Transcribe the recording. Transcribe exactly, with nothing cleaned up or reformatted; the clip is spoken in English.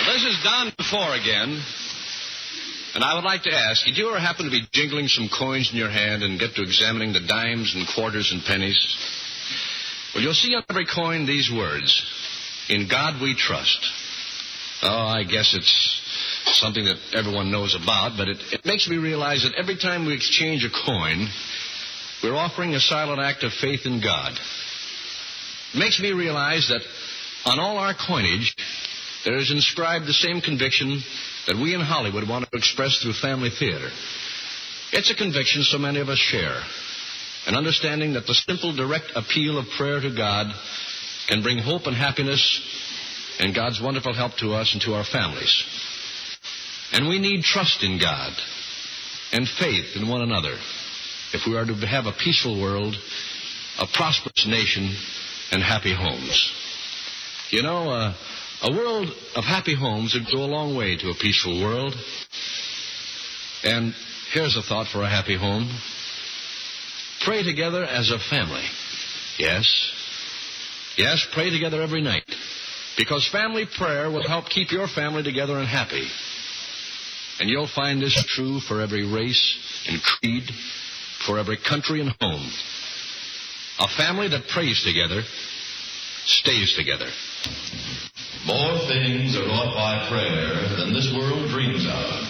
This is Don Before again. And I would like to ask, did you ever happen to be jingling some coins in your hand and get to examining the dimes and quarters and pennies? Well, you'll see on every coin these words, "In God we trust." Oh, I guess it's something that everyone knows about, but it, it makes me realize that every time we exchange a coin, we're offering a silent act of faith in God. It makes me realize that on all our coinage, there is inscribed the same conviction that we in Hollywood want to express through family theater. It's a conviction so many of us share, an understanding that the simple, direct appeal of prayer to God can bring hope and happiness and God's wonderful help to us and to our families. And we need trust in God and faith in one another if we are to have a peaceful world, a prosperous nation, and happy homes. You know, uh, a world of happy homes would go a long way to a peaceful world. And here's a thought for a happy home. Pray together as a family. Yes. Yes, pray together every night. Because family prayer will help keep your family together and happy. And you'll find this true for every race and creed, for every country and home. A family that prays together stays together. More things are wrought by prayer than this world dreams of.